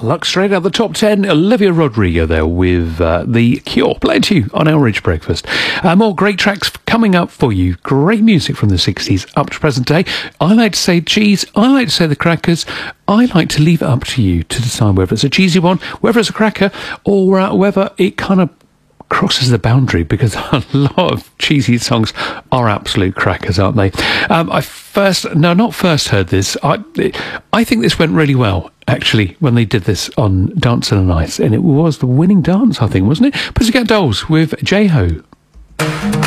luck straight out the top 10. Olivia Rodrigo there with The Cure. Playing to you on our Rich Breakfast. More great tracks coming up for you. Great music from the 60s up to present day. I like to say cheese. I like to say the crackers. I like to leave it up to you to decide whether it's a cheesy one, whether it's a cracker, or whether it kind of crosses the boundary, because a lot of cheesy songs are absolute crackers, aren't they? Not first heard this. I think this went really well, actually, when they did this on Dancing on Ice, and it was the winning dance, I think, wasn't it? Pussycat Dolls with J-Ho.